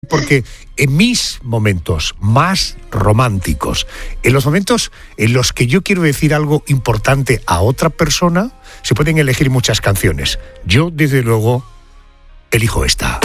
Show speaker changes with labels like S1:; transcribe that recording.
S1: Porque en mis momentos más románticos, en los momentos en los que yo quiero decir algo importante a otra persona, se pueden elegir muchas canciones. Yo, desde luego, elijo esta.